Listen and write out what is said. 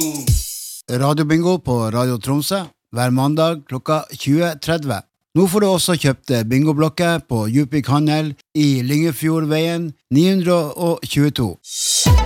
Radio Bingo på Radio Tromsø hver mandag klokka 20.30. Nå får du også kjøpt bingoblokker på Djupvik Handel i Lyngefjordveien 922.